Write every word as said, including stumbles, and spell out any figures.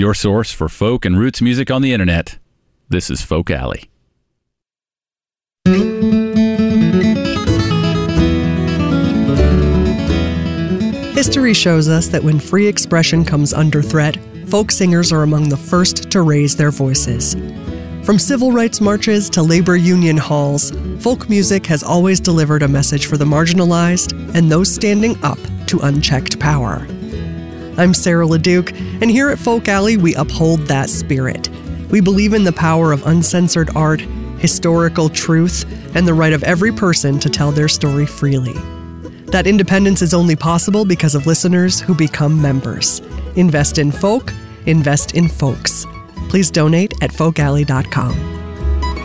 your source for folk and roots music on the internet. This is Folk Alley. History shows us that when free expression comes under threat, folk singers are among the first to raise their voices. From civil rights marches to labor union halls, folk music has always delivered a message for the marginalized and those standing up to unchecked power. I'm Sarah LeDuc, and here at Folk Alley, we uphold that spirit. We believe in the power of uncensored art, historical truth, and the right of every person to tell their story freely. That independence is only possible because of listeners who become members. Invest in folk, invest in folks. Please donate at folk alley dot com.